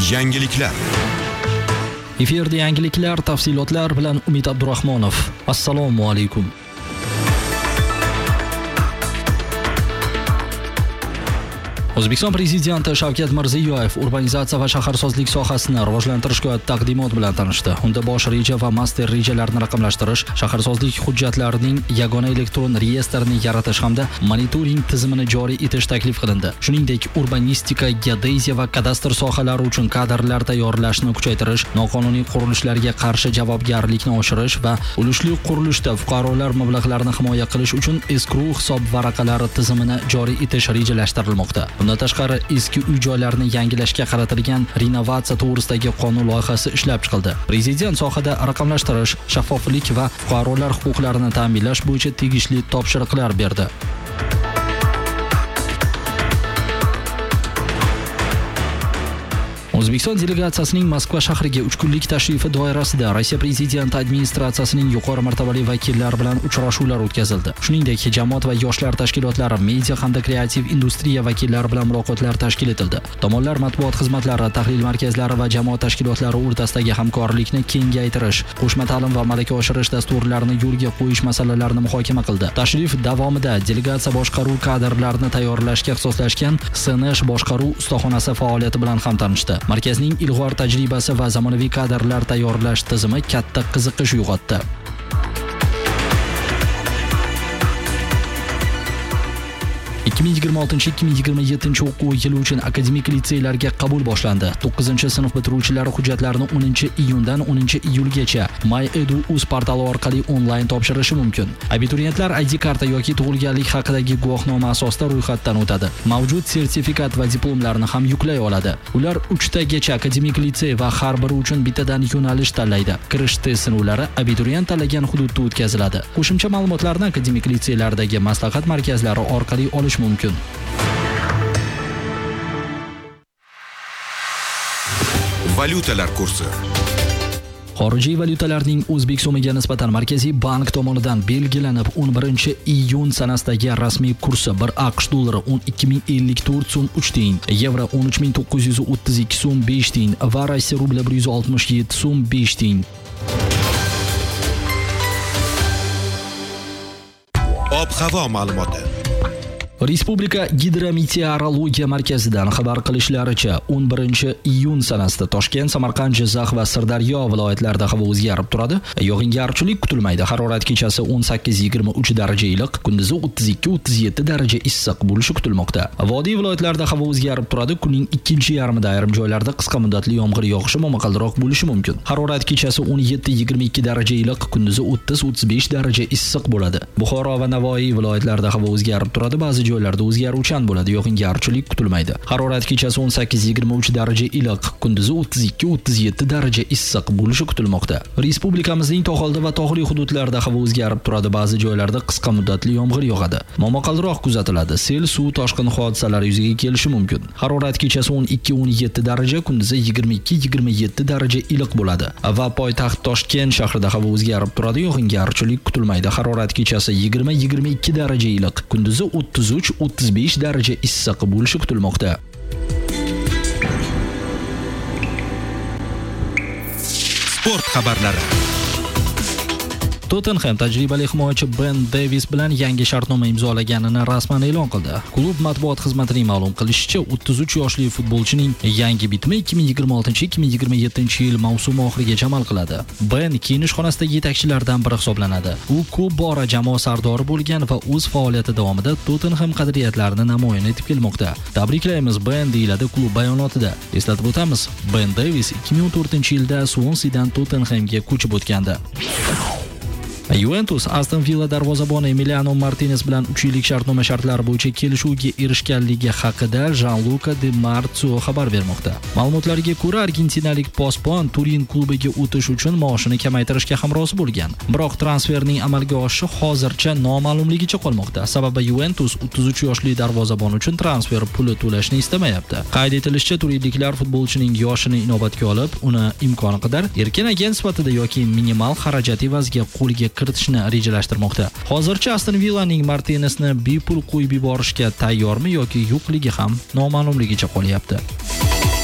Yangiliklar. Efirda yangiliklar, tafsilotlar bilan Umid Abdurahmonov. Assalomu alaykum. O'zbekiston Prezidenti Shavkat Mirziyoyev urbanizatsiya va shaharsozlik sohasini rivojlantirishga taqdimot bilan tanishdi. Unda bosh reja va master rejalarni raqamlashtirish, shaharsozlik hujjatlarining yagona elektron reyestrini yaratish hamda monitoring tizimini joriy etish taklif qilindi. Shuningdek, urbanistika, geodeziya va kadastr sohalari uchun kadrlar tayyorlashni kuchaytirish, noqonuniy qurilishlarga qarshi javobgarlikni oshirish va ulushli qurilishda fuqarolar mablag'larini himoya qilish uchun escrow hisob varaqalari tizimini joriy etish rejalashtirilmoqda. Bundan tashqari, eski uy-joylarni yangilashga qaratilgan renovatsiya to'g'risidagi qonun loyihasi ishlab chiqildi. Prezident sohada raqamlashtirish, shaffoflik va fuqarolar huquqlarini ta'minlash bo'yicha tegishli topshiriqlar berdi. O'zbekiston delegatsiyasining Moskva shahriga 3 kunlik tashrifi doirasida Rossiya prezidenti administratsiyasining yuqori martabali vakillari bilan uchrashuvlar o'tkazildi. Shuningdek, jamoat va yoshlar tashkilotlari, media hamda kreativ industriya vakillari bilan muloqotlar tashkil etildi. Tomonlar matbuot xizmatlari, tahlil markazlari va jamoat tashkilotlari o'rtasidagi hamkorlikni kengaytirish, qo'shma ta'lim va malaka oshirish dasturlarini yo'lga qo'yish masalalarini muhokama qildi. Tashrif davomida delegatsiya boshqaruv kadrlarini tayyorlashga ixtisoslashgan SNH boshqaruv ustaxonasi faoliyati bilan ham tanishdi. Markazning ilg'or tajribasi va zamonaviy kadrlar tayyorlash tizimi katta qiziqish uyg'otdi. 2026-2027 o'quv yili uchun akademik litseylarga qabul boshlandi. 9-sinf bitiruvchilari hujjatlarini 10-iyundan 10-iyulgacha MyEdu.uz portali orqali onlayn topshirishi mumkin. Abituriyentlar ID karta yoki tug'ilganlik haqidagi guvohnoma asosida ro'yxatdan o'tadi. Mavjud sertifikat va diplomlarni ham yuklay oladi. Ular 3 tagacha akademik litsey va har biri uchun bittadan yo'nalish tanlaydi. Kirish test sinovlari abituriyent tanlagan hududda o'tkaziladi. Qo'shimcha ma'lumotlarni akademik litseylardagi maslahat markazlari orqali olish mumkin. Valyutalar kursi. Xorijiy valyutalarning o'zbek so'miga nisbatan Markaziy bank tomonidan belgilanib 11-iyun sanasidagi rasmiy kursi 1 AQSh dollari 12.054 so'm 3 tiyin, yevro 13.932 so'm 5 tiyin va Rossiya rubli 167 so'm 5 tiyin. Ob-havo ma'lumoti. Respublika Gidrometeorologiya markazidan xabar qilishlaricha 11-iyun sanasida Toshkent, Samarqand, Jizzax va Sirdaryo viloyatlarida havo o'zgarib turadi. Yog'ingarchilik kutilmaydi. Harorat kechasi 18-23 daraja iliq, kunduzi 32-37 daraja issiq bo'lishi kutilmoqda. Vodiy viloyatlarida havo o'zgarib turadi. Kunning ikkinchi yarmida ayrim joylarda qisqa muddatli yomg'ir yog'ishi momaqaldiroq bo'lishi mumkin. Harorat kechasi 17-22 daraja iliq, kunduzi 30-35 daraja issiq bo'ladi. Buxoro va Navoiy viloyatlarida havo o'zgarib turadi. Ba'zi joylarda o'zgaruvchan bo'ladi, yog'ingarchilik kutilmaydi. Harorat kechasi 18-23 daraja iliq, kunduzi 32-37 daraja issiq bo'lishi kutilmoqda. Respublikamizning tog'oldi va tog'li hududlarida havo o'zgarib turadi, ba'zi joylarda qisqa muddatli yomg'ir yog'adi. Momaqaldiroq kuzatiladi. Sel, suv toshqin hodisalari yuzaga kelishi mumkin. Harorat kechasi 12-17 daraja, kunduzi 22-27 daraja iliq bo'ladi. Va poytaxt Toshkent shahrida havo o'zgarib turadi, yog'ingarchilik kutilmaydi. Harorat kechasi 20-22 daraja iliq, kunduzi 33-35 daraja issiq bo'lishi kutilmoqda. Sport xabarlari. Tottenham tajribali himoyachi Ben Davis bilan yangi shartnoma imzolaganini rasman e'lon qildi. Klub matbuot xizmatining ma'lum qilishicha, 33 yoshli futbolchining yangi bitimi 2026-2027 yil mavsumi oxirigacha amal qiladi. Ben kiyinish xonasidagi yetakchilardan biri hisoblanadi. U ko'p bora jamoa sardori bo'lgan va o'z faoliyati davomida Tottenham qadriyatlarini namoyon etib kelmoqda. Tabriklaymiz Ben, deyiladi klub bayonotida. Eslatib o'tamiz, Ben Davis 2004-yilda Swansea-dan Tottenhamga ko'chib o'tgandi. Juventus Aston Villa darvozaboni Emiliano Martinez bilan 3 yillik shartnoma shartlari bo'yicha kelishuvga erishganligi haqida Gianluca Di Marzio xabar bermoqda. Ma'lumotlarga ko'ra, argentinalik posbon Turin klubiga o'tish uchun maoshini kamaytirishga ham rozi bo'lgan. Biroq transferning amalga oshishi hozircha noma'lumligicha qolmoqda. Sababi Juventus 33 yoshli darvozabon uchun transfer puli to'lashni istamayapti. Qayd etilishicha, turinliklar futbolchining yoshini inobatga olib, uni imkoni qadar erkin agent sifatida yoki minimal xarajat evaziga qo'lga kiritishni rejalashtirmoqda. Hozircha Aston Villaning Martinezni bepul qo'yib yuborishga tayyormi yoki yo'qligi ham noma'lumligicha qolyapti.